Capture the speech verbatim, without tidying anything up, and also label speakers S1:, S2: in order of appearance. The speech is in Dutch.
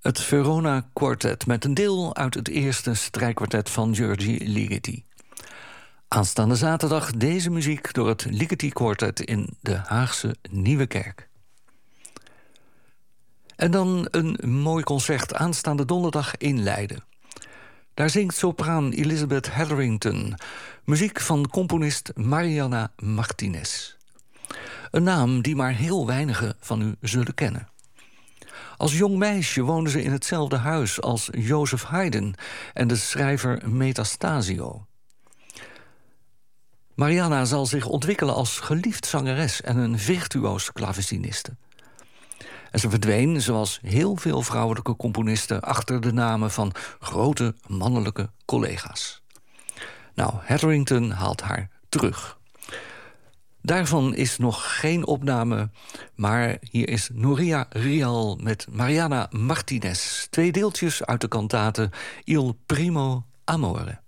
S1: Het Verona Quartet met een deel uit het eerste strijkkwartet van György Ligeti. Aanstaande zaterdag deze muziek door het Ligeti Quartet in de Haagse Nieuwe Kerk. En dan een mooi concert aanstaande donderdag in Leiden. Daar zingt sopraan Elizabeth Hetherington, muziek van componist Mariana Martinez. Een naam die maar heel weinigen van u zullen kennen. Als jong meisje woonde ze in hetzelfde huis als Joseph Haydn en de schrijver Metastasio. Mariana zal zich ontwikkelen als geliefd zangeres en een virtuoos klaveciniste. En ze verdween, zoals heel veel vrouwelijke componisten, achter de namen van grote mannelijke collega's. Nou, Hetherington haalt haar terug. Daarvan is nog geen opname, maar hier is Nuria Rial met Mariana Martinez. Twee deeltjes uit de kantate Il Primo Amore.